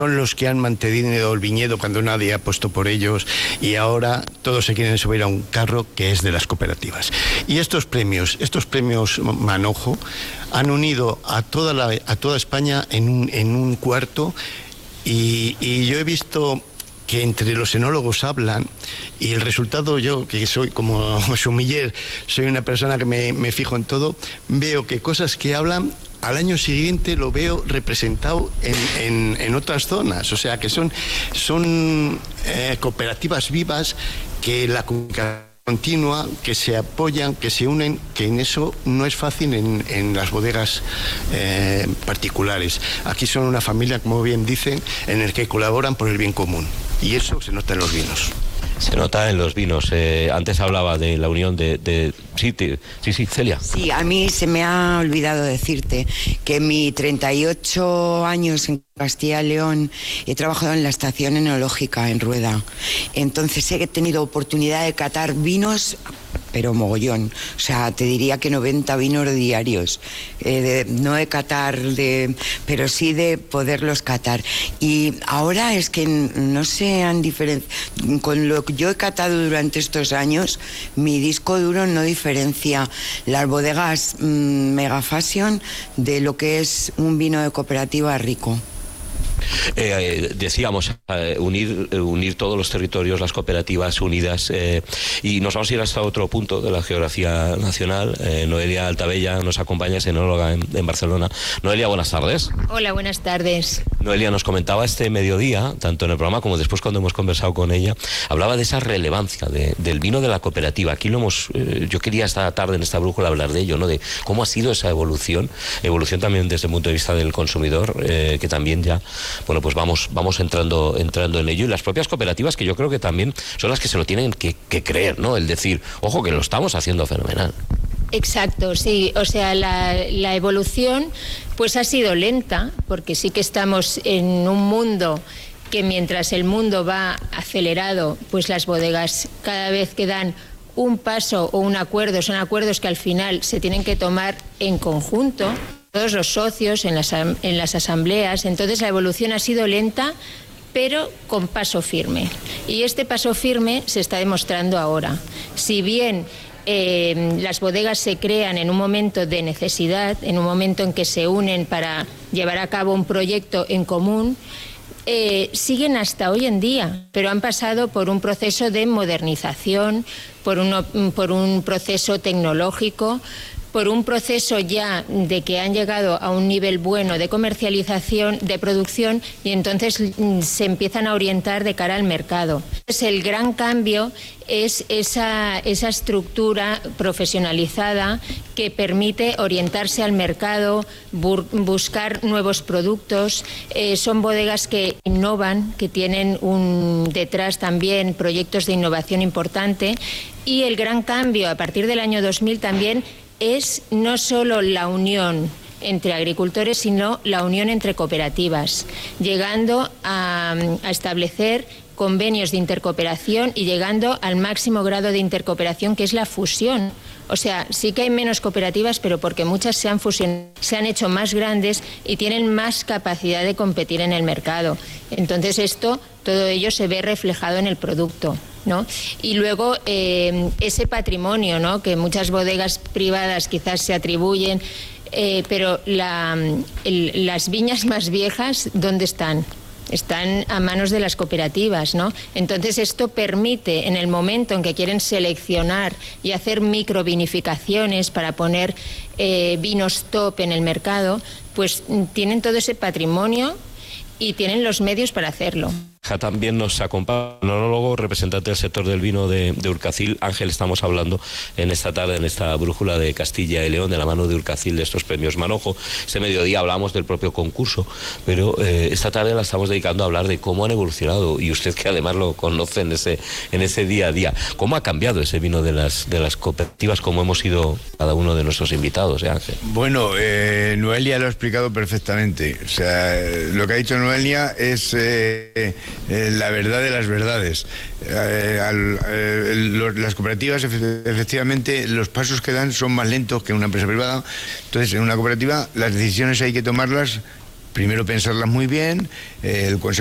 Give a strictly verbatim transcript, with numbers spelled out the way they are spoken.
son los que han mantenido el viñedo cuando nadie ha puesto por ellos, y ahora todos se quieren subir a un carro que es de las cooperativas. Y estos premios, estos premios Manojo, han unido a toda, la, a toda España en un, en un cuarto, y, y yo he visto que entre los enólogos hablan, y el resultado, yo que soy como sumiller, soy una persona que me, me fijo en todo, veo que cosas que hablan al año siguiente lo veo representado en, en, en otras zonas. O sea, que son, son eh, cooperativas vivas, que la comunicación continua, que se apoyan, que se unen, que en eso no es fácil en, en las bodegas eh, particulares. Aquí son una familia, como bien dicen, en el que colaboran por el bien común, y eso se nota en los vinos. Se nota en los vinos. Eh, antes hablaba de la unión de... de... Sí, te... sí, sí, Celia. Sí, a mí se me ha olvidado decirte que mis treinta y ocho años en Castilla y León he trabajado en la estación enológica en Rueda. Entonces he tenido oportunidad de catar vinos, pero mogollón. O sea, te diría que noventa vinos diarios. Eh, de, no de catar, de, pero sí de poderlos catar. Y ahora es que no se han diferenciado. Con lo que yo he catado durante estos años, mi disco duro no diferencia las bodegas mmm, Mega Fashion de lo que es un vino de cooperativa rico. Eh, eh, decíamos, eh, unir, eh, unir todos los territorios, las cooperativas unidas, eh, y nos vamos a ir hasta otro punto de la geografía nacional. eh, Noelia Altavella nos acompaña, es enóloga en, en Barcelona. Noelia, buenas tardes. Hola, buenas tardes. Noelia nos comentaba este mediodía, tanto en el programa como después cuando hemos conversado con ella, hablaba de esa relevancia de, del vino de la cooperativa. Aquí lo hemos, eh, yo quería esta tarde en esta brújula hablar de ello, ¿no? De cómo ha sido esa evolución, evolución también desde el punto de vista del consumidor, eh, que también ya, bueno, pues vamos, vamos entrando, entrando en ello, y las propias cooperativas, que yo creo que también son las que se lo tienen que, que creer, ¿no? El decir, ojo, que lo estamos haciendo fenomenal. Exacto, sí, o sea, la, la evolución pues ha sido lenta, porque sí que estamos en un mundo que, mientras el mundo va acelerado, pues las bodegas cada vez que dan un paso o un acuerdo, son acuerdos que al final se tienen que tomar en conjunto, todos los socios en las, en las asambleas. Entonces la evolución ha sido lenta, pero con paso firme. Y este paso firme se está demostrando ahora. Si bien eh, las bodegas se crean en un momento de necesidad, en un momento en que se unen para llevar a cabo un proyecto en común, Eh, siguen hasta hoy en día, pero han pasado por un proceso de modernización, por, uno, por un proceso tecnológico, por un proceso ya de que han llegado a un nivel bueno de comercialización, de producción, y entonces se empiezan a orientar de cara al mercado. Entonces, el gran cambio es esa, esa estructura profesionalizada que permite orientarse al mercado, bur, buscar nuevos productos. Eh, son bodegas que innovan, que tienen un, detrás también proyectos de innovación importante, y el gran cambio a partir del año dos mil también es no solo la unión entre agricultores, sino la unión entre cooperativas, llegando a, a establecer convenios de intercooperación y llegando al máximo grado de intercooperación, que es la fusión. O sea, sí que hay menos cooperativas, pero porque muchas se han fusionado, se han hecho más grandes y tienen más capacidad de competir en el mercado. Entonces esto, todo ello se ve reflejado en el producto, ¿no? Y luego eh, ese patrimonio, ¿no?, que muchas bodegas privadas quizás se atribuyen, eh, pero la, el, las viñas más viejas, ¿dónde están? Están a manos de las cooperativas, ¿no? Entonces esto permite, en el momento en que quieren seleccionar y hacer microvinificaciones para poner eh, vinos top en el mercado, pues tienen todo ese patrimonio y tienen los medios para hacerlo. También nos acompaña un enólogo, representante del sector del vino de, de Urcacil. Ángel, estamos hablando en esta tarde, en esta brújula de Castilla y León, de la mano de Urcacil, de estos premios Manojo. Este mediodía hablamos del propio concurso, pero eh, esta tarde la estamos dedicando a hablar de cómo han evolucionado, y usted, que además lo conoce en ese, en ese día a día, cómo ha cambiado ese vino de las, de las cooperativas, como hemos sido cada uno de nuestros invitados, ¿eh, Ángel? Bueno, eh, Noelia lo ha explicado perfectamente. O sea, lo que ha dicho Noelia es eh, Eh, la verdad de las verdades. Eh, al, eh, los, las cooperativas, efectivamente, los pasos que dan son más lentos que una empresa privada. Entonces, en una cooperativa las decisiones hay que tomarlas primero pensarlas muy bien, el Consejo